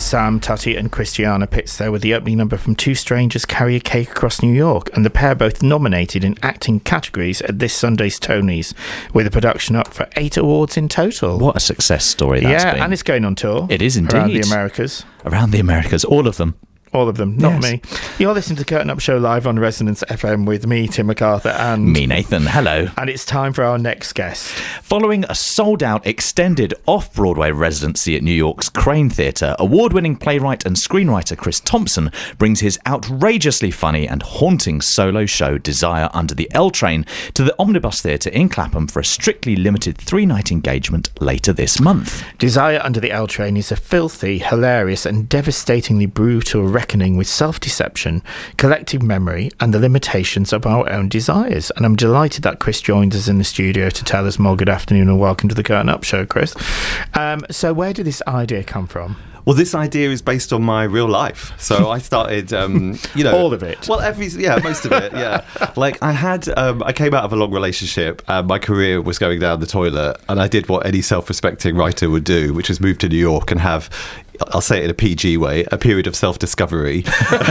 Sam, Tutty and Christiana Pitts there with the opening number from Two Strangers Carry a Cake Across New York, and the pair both nominated in acting categories at this Sunday's Tonys, with a production up for 8 awards in total. What a success story that's been. Yeah, and it's going on tour. It is indeed. Around the Americas. Around the Americas, all of them. All of them, not me. You're listening to Curtain Up Show live on Resonance FM with me, Tim MacArthur, and... me, Nathan. Hello. And it's time for our next guest. Following a sold-out extended off-Broadway residency at New York's Crane Theatre, award-winning playwright and screenwriter Chris Thompson brings his outrageously funny and haunting solo show Desire Under the L Train to the Omnibus Theatre in Clapham for a strictly limited 3-night engagement later this month. Desire Under the L Train is a filthy, hilarious and devastatingly brutal reckoning with self-deception, collective memory and the limitations of our own desires. And I'm delighted that Chris joined us in the studio to tell us more. Good afternoon and welcome to the Curtain Up Show, Chris. So where did this idea come from? Well, this idea is based on my real life. So I started, all of it. Well, most of it, yeah. Like I came out of a long relationship and my career was going down the toilet, and I did what any self-respecting writer would do, which is move to New York and have, I'll say it in a PG way, a period of self-discovery.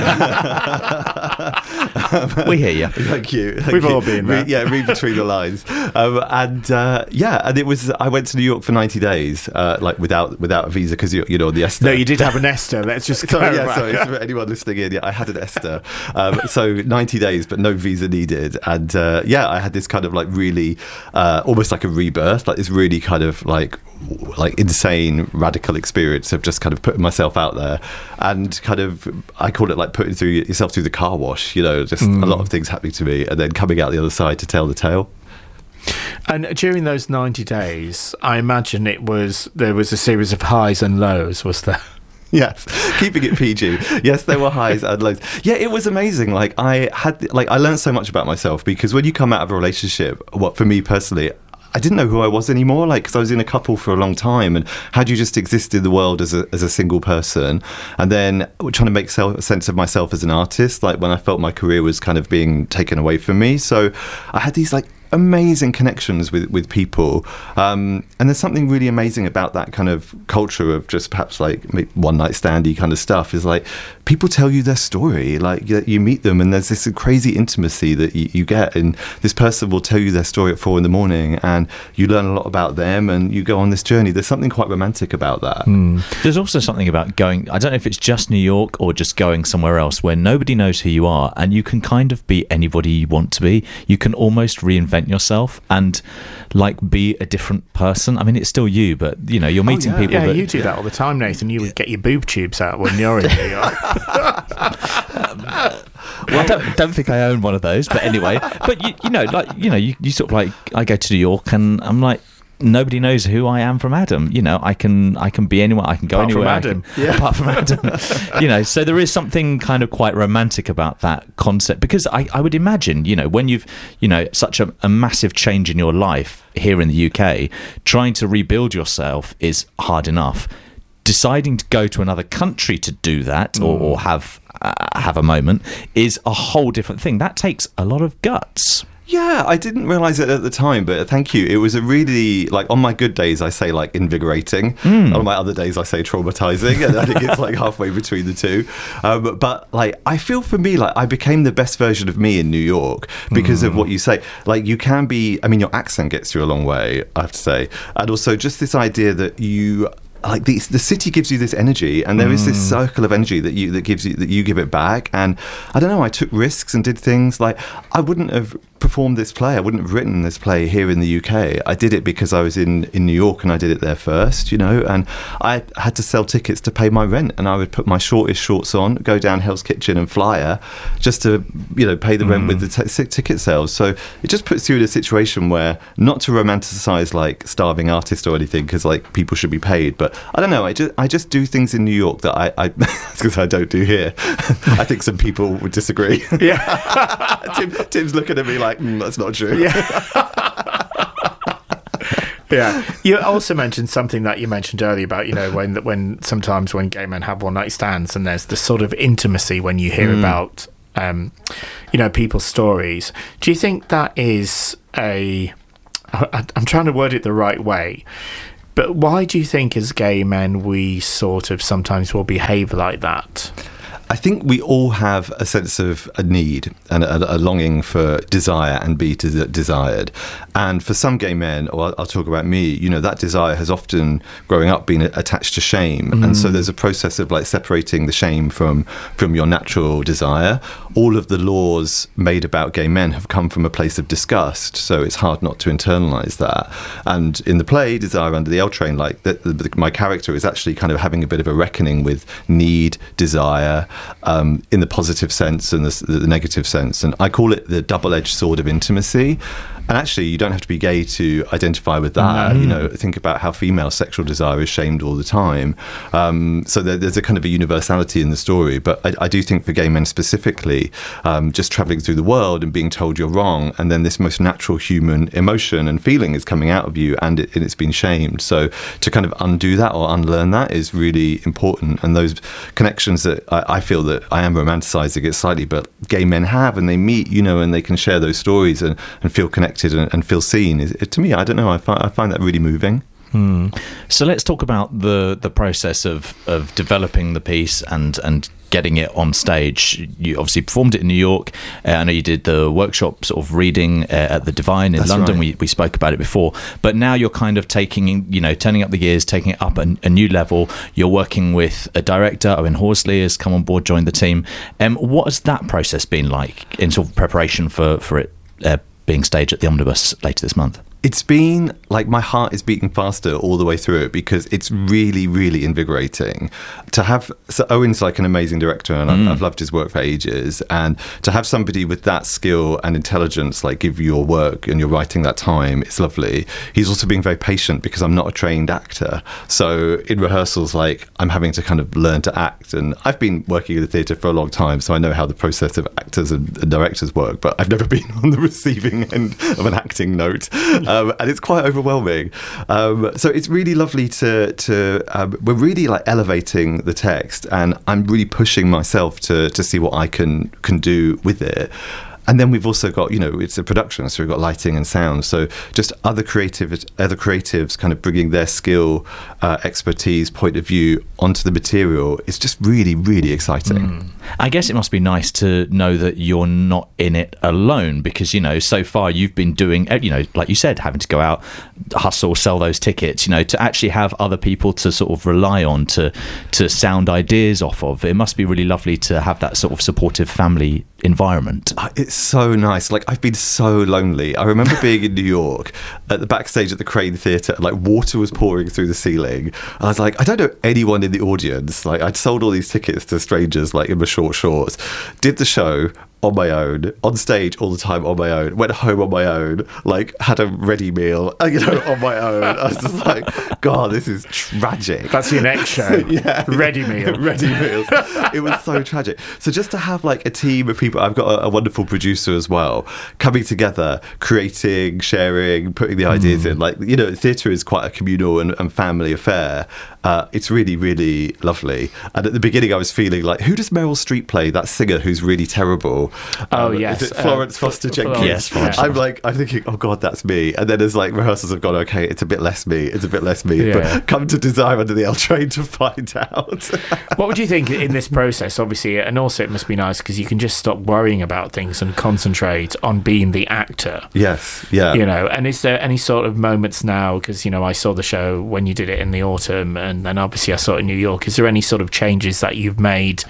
We hear you. Thank you. We've all been there. Read between the lines. And it was, I went to New York for 90 days, without a visa, because you're on the ESTA. No, you did have an ESTA. Let's just clarify. Sorry, for anyone listening in, I had an ESTA. So 90 days, but no visa needed. And I had this kind of like really, almost like a rebirth, like this really kind of like insane radical experience of just kind of putting myself out there, and kind of, I call it like putting yourself through the car wash, just a lot of things happening to me and then coming out the other side to tell the tale. And during those 90 days, I imagine there was a series of highs and lows, was there? Yes, keeping it PG. Yes, there were highs and lows. Yeah, it was amazing. I learned so much about myself, because when you come out of a relationship, for me personally, I didn't know who I was anymore, because I was in a couple for a long time, and how do you just exist in the world as a single person, and then trying to make sense of myself as an artist, when I felt my career was kind of being taken away from me. So I had these amazing connections with people, and there's something really amazing about that kind of culture of just perhaps one night standy kind of stuff, is people tell you their story, you meet them and there's this crazy intimacy that you get, and this person will tell you their story at 4 a.m. and you learn a lot about them and you go on this journey. There's something quite romantic about that. There's also something about going, I don't know if it's just New York or just going somewhere else, where nobody knows who you are and you can kind of be anybody you want to be. You can almost reinvent yourself and be a different person. I mean, it's still you, but you're meeting people. Yeah, you do that all the time, Nathan. You would get your boob tubes out when you're in New York. Well, I don't think I own one of those, but anyway. But you sort of I go to New York and I'm like, nobody knows who I am from Adam. I can be anyone. I can go apart anywhere. From Adam. Apart from Adam. So there is something kind of quite romantic about that concept, because I would imagine, when you've, such a massive change in your life here in the UK, trying to rebuild yourself is hard enough. Deciding to go to another country to do that or have a moment is a whole different thing. That takes a lot of guts. Yeah, I didn't realise it at the time, but thank you. It was a really, on my good days, I say, invigorating. On my other days, I say traumatising, and I think it's, halfway between the two. But, I feel for me, I became the best version of me in New York because of what you say. You can be, your accent gets you a long way, I have to say. And also just this idea that you... the city gives you this energy, and there is this circle of energy that you give it back. And I don't know, I took risks and did things I wouldn't have performed this play. I wouldn't have written this play here in the UK. I did it because I was in New York and I did it there first, and I had to sell tickets to pay my rent, and I would put my shortest shorts on, go down Hell's Kitchen and Flyer just to, pay the rent with the ticket sales. So it just puts you in a situation where, not to romanticize starving artist or anything, because people should be paid, but I don't know, I just do things in New York that I because I don't do here. I think some people would disagree. Yeah. Tim's looking at me that's not true. Yeah. Yeah. You also mentioned something that you mentioned earlier about, when sometimes when gay men have one night stands, and there's the sort of intimacy when you hear about, people's stories. Do you think that is I'm trying to word it the right way, But why do you think, as gay men, we sort of sometimes will behave like that? I think we all have a sense of a need and a longing for desire and be desired. And for some gay men, or I'll talk about me, you know, that desire has often, growing up, been attached to shame. And so there's a process of like separating the shame from your natural desire. All of the laws made about gay men have come from a place of disgust. So it's hard not to internalize that. And in the play, Desire Under the L Train, like my character is actually kind of having a bit of a reckoning with need, desire, in the positive sense and the negative sense. And I call it the double-edged sword of intimacy. And actually, you don't have to be gay to identify with that. You know, think about how female sexual desire is shamed all the time. So there's a kind of a universality in the story. But I do think for gay men specifically, just traveling through the world and being told you're wrong, and then this most natural human emotion and feeling is coming out of you, and it's been shamed. So to kind of undo that or unlearn that is really important. And those connections that I feel that I am romanticizing it slightly, but gay men have, and they meet, you know, and they can share those stories and feel connected and feel seen. To me, I don't know, I find that really moving. So let's talk about the process of developing the piece and getting it on stage. You obviously performed it in New York. I know you did the workshop sort of reading at the Divine in London. Right. We spoke about it before, but now you're kind of taking, you know, turning up the gears, taking it up a new level. You're working with a director, Owen Horsley has come on board, joined the team. What has that process been like in sort of preparation for it being staged at the Omnibus later this month? It's been like my heart is beating faster all the way through it because it's really, really invigorating to have. So Owen's like an amazing director, and I've loved his work for ages. And to have somebody with that skill and intelligence like give you your work and you're writing that time, it's lovely. He's also being very patient because I'm not a trained actor. So in rehearsals, like I'm having to kind of learn to act. And I've been working in the theatre for a long time, so I know how the process of actors and directors work. But I've never been on the receiving end of an acting note. And it's quite overwhelming. So it's really lovely to we're really like elevating the text, and I'm really pushing myself to see what I can do with it. And then we've also got, you know, it's a production, so we've got lighting and sound. So just other creatives kind of bringing their skill, expertise, point of view onto the material. It's just really, really exciting. I guess it must be nice to know that you're not in it alone because, you know, so far you've been doing, you know, like you said, having to go out, hustle, sell those tickets, you know, to actually have other people to sort of rely on to sound ideas off of. It must be really lovely to have that sort of supportive family environment. It's so nice. Like, I've been so lonely. I remember being in New York at the backstage at the Crane Theatre, and like water was pouring through the ceiling. I was like, I don't know anyone in the audience. Like, I'd sold all these tickets to strangers, like in my short shorts. Did the show on my own, on stage all the time on my own, went home on my own, like had a ready meal, you know, on my own. I was just like, God, this is tragic. That's your next show. Yeah. Ready meal. Ready meals. It was so tragic. So just to have like a team of people, I've got a wonderful producer as well, coming together, creating, sharing, putting the ideas in. Like, you know, theatre is quite a communal and family affair. It's really, really lovely. And at the beginning I was feeling like, who does Meryl Streep play? That singer who's really terrible. Yes. Is it Florence Foster Jenkins? Yes, Florence. I'm thinking, oh God, that's me. And then as like rehearsals have gone, okay, it's a bit less me. Yeah. But come to Desire Under the L Train to find out. What would you think in this process, obviously, and also it must be nice because you can just stop worrying about things and concentrate on being the actor. Yes, yeah. You know, and is there any sort of moments now, because, you know, I saw the show when you did it in the autumn, and then obviously I saw it in New York. Is there any sort of changes that you've made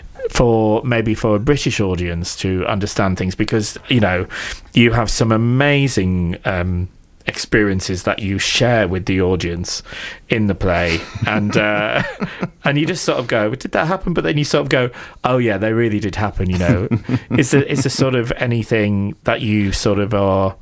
for a British audience to understand things? Because, you know, you have some amazing experiences that you share with the audience in the play, and and you just sort of go, did that happen? But then you sort of go, oh yeah, they really did happen, you know. Is there sort of anything that you sort of are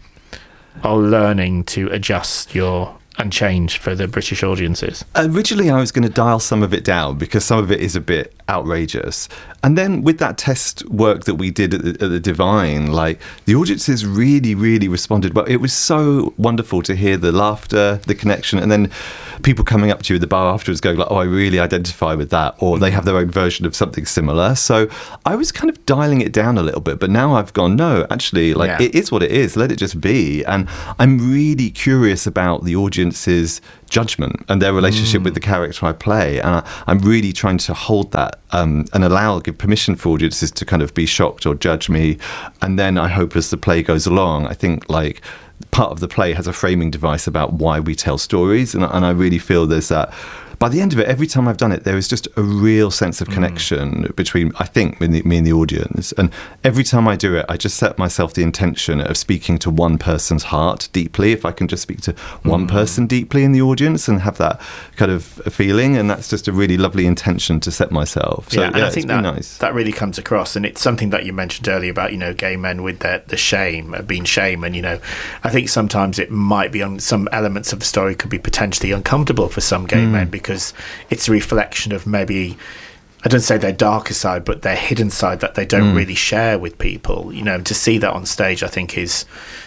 learning to adjust and change for the British audiences? Originally, I was going to dial some of it down because some of it is a bit outrageous. And then with that test work that we did at the Divine, like the audiences really, really responded well. It was so wonderful to hear the laughter, the connection, and then people coming up to you at the bar afterwards going like, oh, I really identify with that, or they have their own version of something similar. So I was kind of dialing it down a little bit, but now I've gone, no, actually, like it is what it is. Let it just be. And I'm really curious about the audience's judgment and their relationship with the character I play, and I'm really trying to hold that and give permission for audiences to kind of be shocked or judge me. And then I hope as the play goes along, I think like part of the play has a framing device about why we tell stories, and I really feel there's that. By the end of it, every time I've done it, there is just a real sense of connection between, I think, me and the audience. And every time I do it, I just set myself the intention of speaking to one person's heart deeply. If I can just speak to one person deeply in the audience and have that kind of feeling, and that's just a really lovely intention to set myself. So, and I think that really comes across, and it's something that you mentioned earlier about, you know, gay men with the shame of being shame, and, you know, I think sometimes it might be on some elements of the story could be potentially uncomfortable for some gay men, because it's a reflection of maybe, I don't say their darker side, but their hidden side that they don't really share with people. You know, to see that on stage, I think is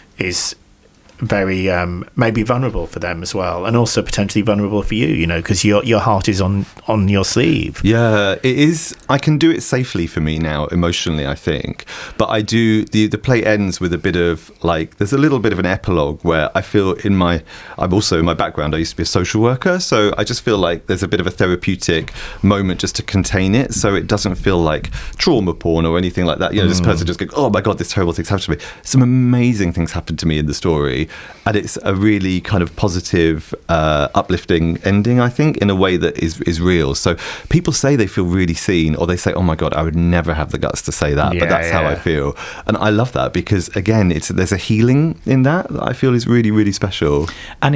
very maybe vulnerable for them as well, and also potentially vulnerable for you, you know, because your heart is on your sleeve. Yeah, it is. I can do it safely for me now emotionally, I think, but I do the play ends with a bit of like, there's a little bit of an epilogue where I feel I'm also in my background, I used to be a social worker, so I just feel like there's a bit of a therapeutic moment just to contain it, so it doesn't feel like trauma porn or anything like that, you know, this person just going, oh my god, this terrible thing's happened to me. Some amazing things happened to me in the story, and it's a really kind of positive, uplifting ending, I think, in a way that is real. So people say they feel really seen, or they say, oh my god, I would never have the guts to say that, but that's how I feel. And I love that, because again, there's a healing in that I feel is really, really special. And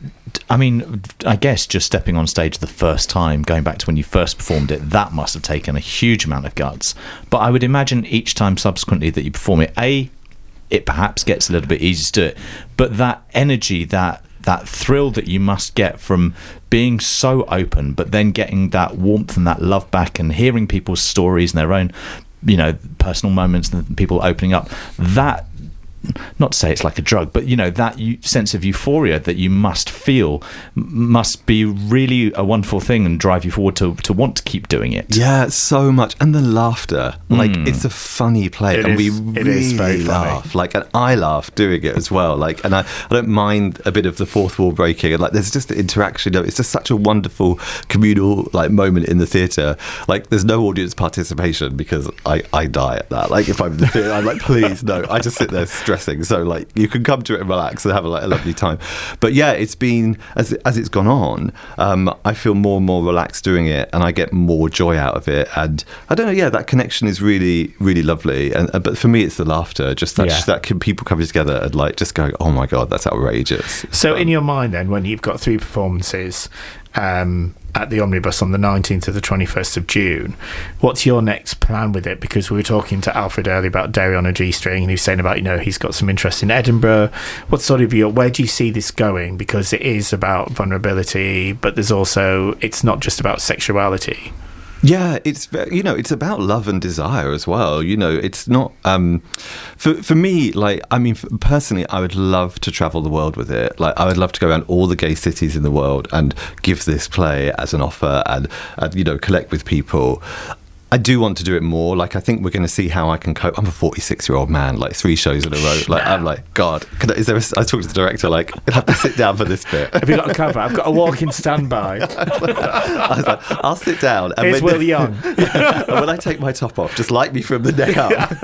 I guess just stepping on stage the first time, going back to when you first performed it, that must have taken a huge amount of guts. But I would imagine each time subsequently that you perform it, it perhaps gets a little bit easier to do it, but that energy, that thrill that you must get from being so open, but then getting that warmth and that love back, and hearing people's stories and their own, you know, personal moments, and people opening up, that, not to say it's like a drug, but, you know, that sense of euphoria that you must feel must be really a wonderful thing and drive you forward to want to keep doing it. Yeah, so much. And the laughter. Like, it's a funny play. We really laugh. Like, and I laugh doing it as well. Like, and I don't mind a bit of the fourth wall breaking. And, like, there's just interaction. It's just such a wonderful communal, like, moment in the theatre. Like, there's no audience participation because I die at that. Like, if I'm in the theatre, I'm like, please, no. I just sit there stressing. So like, you can come to it and relax and have a lovely time. But yeah, it's been, as it's gone on, I feel more and more relaxed doing it, and I get more joy out of it. And I don't know, yeah, that connection is really, really lovely. And but for me, it's the laughter, just that people coming together and like just going, oh my god, that's outrageous. So in your mind then, when you've got 3 performances at the Omnibus on the 19th to the 21st of June, what's your next plan with it? Because we were talking to Alfred earlier about Derry on a G-string, and he was saying about, you know, he's got some interest in Edinburgh. What's sort of where do you see this going? Because it is about vulnerability, but there's also, it's not just about sexuality. Yeah, it's, you know, it's about love and desire as well. You know, it's not for me, like, I mean, personally, I would love to travel the world with it. Like, I would love to go around all the gay cities in the world and give this play as an offer and you know, collect with people. I do want to do it more. Like, I think we're going to see how I can cope. I'm a 46-year-old man, like 3 shows in a row. Like, I'm like, God, I talked to the director, like, you'll have to sit down for this bit. Have you got a cover? I've got a walk-in standby. I was like, I'll sit down. And here's Will Young. And when I take my top off, just light me from the neck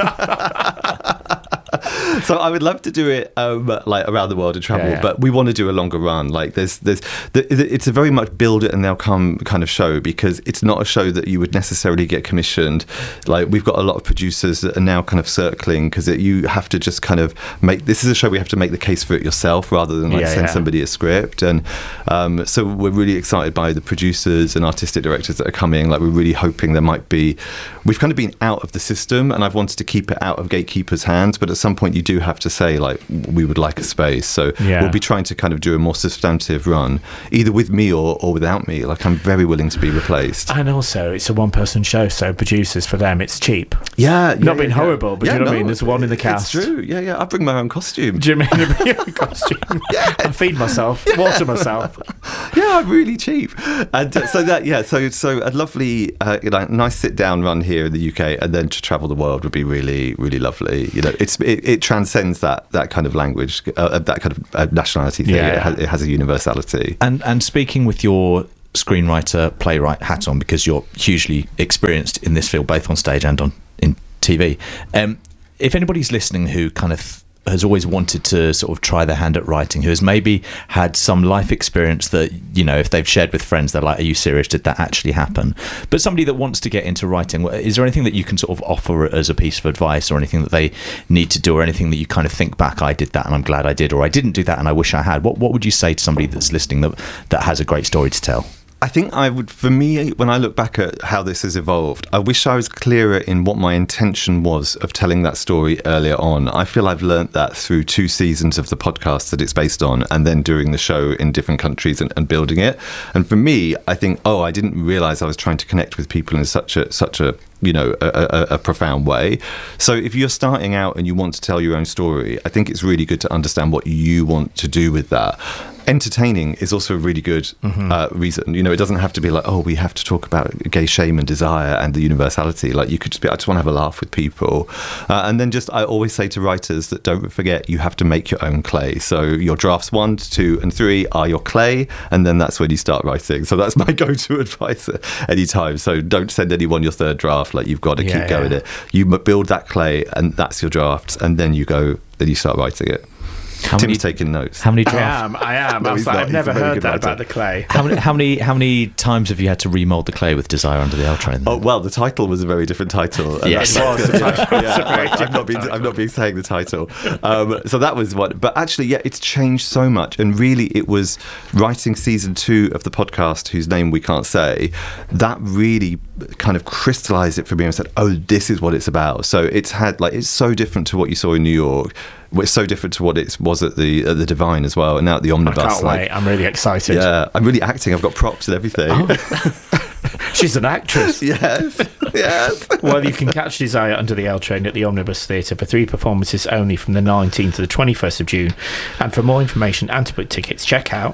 up. So I would love to do it like around the world and travel, but we want to do a longer run. Like it's a very much build it and they'll come kind of show, because it's not a show that you would necessarily get commissioned. Like, we've got a lot of producers that are now kind of circling, because you have to just kind of this is a show we have to make the case for it yourself rather than send somebody a script. And so we're really excited by the producers and artistic directors that are coming. Like, we're really hoping there might be, we've kind of been out of the system, and I've wanted to keep it out of gatekeepers' hands, but at some point you do have to say, like, we would like a space. So we'll be trying to kind of do a more substantive run, either with me or without me. Like, I'm very willing to be replaced. And also, it's a one-person show, so producers, for them, it's cheap. Not being horrible, but you know what I mean? There's one in the cast. It's true. Yeah. I bring my own costume. Do you mean I bring your costume? I feed myself, water myself. Yeah, I'm really cheap. And so a lovely, nice sit-down run here in the UK, and then to travel the world would be really, really lovely. You know, it transcends that kind of language, that kind of nationality thing. Yeah. It has a universality. And speaking with your screenwriter, playwright hat on, because you're hugely experienced in this field, both on stage and in TV. If anybody's listening who kind of has always wanted to sort of try their hand at writing, who has maybe had some life experience that, you know, if they've shared with friends, they're like, are you serious? Did that actually happen? But somebody that wants to get into writing, is there anything that you can sort of offer as a piece of advice, or anything that they need to do, or anything that you kind of think back, I did that and I'm glad I did, or I didn't do that and I wish I had? What would you say to somebody that's listening that has a great story to tell? I think for me, when I look back at how this has evolved, I wish I was clearer in what my intention was of telling that story earlier on. I feel I've learnt that through 2 seasons of the podcast that it's based on, and then doing the show in different countries and building it. And for me, I think, I didn't realise I was trying to connect with people in such a you know, a profound way. So if you're starting out and you want to tell your own story, I think it's really good to understand what you want to do with that. Entertaining is also a really good reason. You know, it doesn't have to be like, we have to talk about gay shame and desire and the universality. Like, you could just be, I just want to have a laugh with people. And then I always say to writers that don't forget, you have to make your own clay. So your drafts 1, 2 and 3 are your clay, and then that's when you start writing. So that's my go-to advice at any time. So don't send anyone your 3rd draft. Like, you've got to keep going it. You build that clay, and that's your drafts, and then you start writing it. Tim's taking notes. How many drafts? I am. No, I've never heard that about the clay. How many times have you had to remold the clay with Desire Under the L Train? Oh, well, the title was a very different title. Yes, it was. I've not been saying the title. So that was one. But actually, it's changed so much. And really, it was writing season 2 of the podcast, whose name we can't say, that really kind of crystallized it for me and said, this is what it's about. So it's so different to what you saw in New York. It's so different to what it was at the Divine as well, and now at the Omnibus. I can't wait. I'm really excited. Yeah, I'm really acting. I've got props and everything. She's an actress. Yes. Well, you can catch Desire Under the L Train at the Omnibus Theatre for 3 performances only from the 19th to the 21st of June. And for more information and to book tickets, check out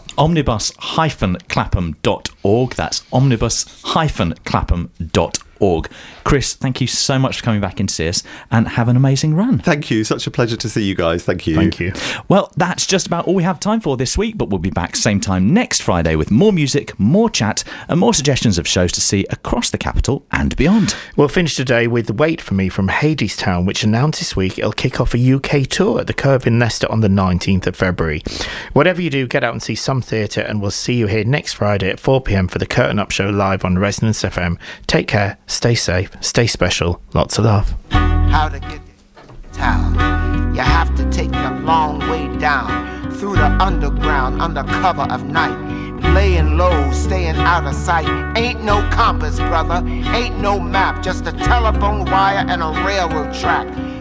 omnibus-clapham.org. That's omnibus-clapham.org. Chris, thank you so much for coming back in to see us, and have an amazing run. Thank you. Such a pleasure to see you guys. Thank you. Thank you. Well, that's just about all we have time for this week, but we'll be back same time next Friday with more music, more chat, and more suggestions of shows to see across the capital and beyond. We'll finish today with Wait For Me from Hadestown, which announced this week it'll kick off a UK tour at the Cove in Leicester on the 19th of February. Whatever you do, get out and see some theatre, and we'll see you here next Friday at 4 p.m. for the Curtain Up Show live on Resonance FM. Take care, stay safe, stay special, lots of love. How to get to town? You have to take the long way down through the underground under cover of night, laying low, staying out of sight. Ain't no compass, brother, ain't no map, just a telephone wire and a railroad track.